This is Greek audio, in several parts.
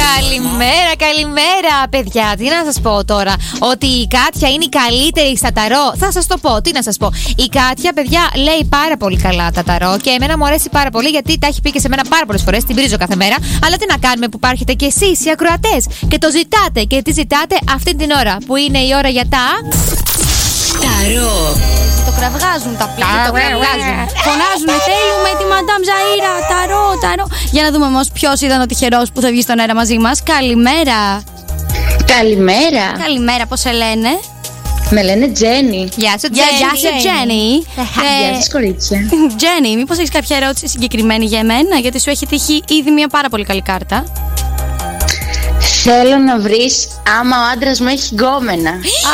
Καλημέρα, παιδιά. Τι να σας πω τώρα? Ότι η Κάτια είναι η καλύτερη στα ταρό. Θα σας το πω, τι να σας πω. Η Κάτια, παιδιά, λέει πάρα πολύ καλά τα ταρό και εμένα μου αρέσει πάρα πολύ γιατί τα έχει πει και σε μένα πάρα πολλές φορές. Την πρίζω κάθε μέρα. Αλλά τι να κάνουμε που υπάρχετε κι εσείς οι ακροατές και το ζητάτε. Και τι ζητάτε αυτή την ώρα που είναι η ώρα για τα ταρό. Το κραυγάζουν τα πλήρη, το κραυγάζουν. Φωνάζουν, θέλουμε τη Μαντάμ Ζαΐρα, ταρό. Για να δούμε όμως ποιος ήταν ο τυχερός που θα βγει στον αέρα μαζί μας. Καλημέρα. Καλημέρα, πώς σε λένε? Με λένε Τζένι. Γεια σου, Τζένι. Γεια σας, κορίτσια. Τζένι, μήπως έχεις κάποια ερώτηση συγκεκριμένη για εμένα? Γιατί σου έχει τύχει ήδη μια πάρα πολύ καλή κάρτα. Θέλω να βρεις άμα ο άντρας μου έχει γκόμενα.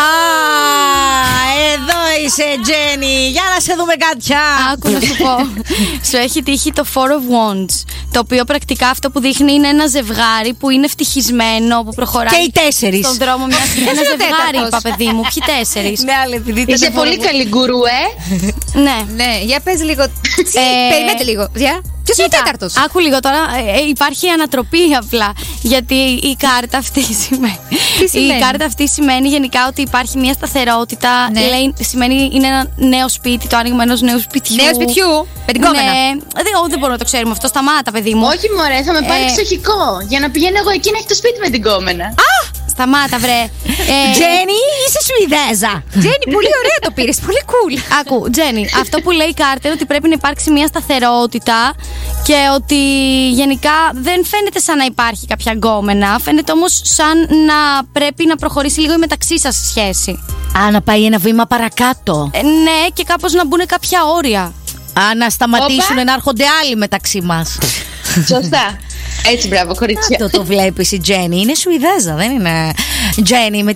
Εδώ είσαι, Τζένι. Για να σε δούμε, Κάτια. Άκου να σου πω. Σου έχει τύχει το Four of Wands, το οποίο πρακτικά αυτό που δείχνει είναι ένα ζευγάρι που είναι ευτυχισμένο, που προχωράει. Και οι 4. Στον δρόμο μιας. Ένα ζευγάρι, είπα, παιδί μου. Ποιοι 4? Ναι, αλλά επειδή είσαι πολύ καλή γκουρού, Ναι, για πες λίγο. Περιμένετε λίγο. Ποιος είναι ο τέταρτος? Άκου λίγο τώρα, υπάρχει ανατροπή απλά. Γιατί η κάρτα αυτή σημαίνει. Η κάρτα αυτή σημαίνει γενικά ότι υπάρχει μια σταθερότητα. Ναι. Λέει, σημαίνει είναι ένα νέο σπίτι, το άνοιγμα ενός νέου σπιτιού. Νέο σπιτιού, με την κόμενα. Ναι, δεν μπορούμε να το ξέρουμε αυτό. Σταμάτα, παιδί μου. Όχι, μωρέ, θα με πάρει εξοχικό. Για να πηγαίνω εγώ εκεί να έχει το σπίτι με την κόμενα. Σταμάτα, βρε. Τζένι, είσαι Σουηδέζα. Τζένι, πολύ ωραία το πήρες. Πολύ cool. Άκου, Τζένι, αυτό που λέει η κάρτα είναι ότι πρέπει να υπάρξει μια σταθερότητα και ότι γενικά δεν φαίνεται σαν να υπάρχει κάποια γκόμενα. Φαίνεται όμως σαν να πρέπει να προχωρήσει λίγο η μεταξύ σας σχέση. Να πάει ένα βήμα παρακάτω. Ναι, και κάπως να μπουν κάποια όρια. Να σταματήσουν να έρχονται άλλοι μεταξύ μας. Σωστά. Έτσι, μπράβο, κορίτσια. Το βλέπεις η Τζένι. Είναι Σουηδέζα, δεν είναι? Τζένι, με